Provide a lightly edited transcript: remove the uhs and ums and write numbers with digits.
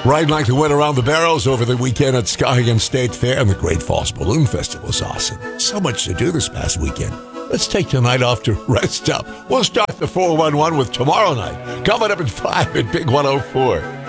Ride like the wind around the barrels over the weekend at Skowhegan State Fair, and the Great Falls Balloon Festival was awesome. So much to do this past weekend. Let's take tonight off to rest up. We'll start the 411 with tomorrow night, coming up at 5 at Big 104.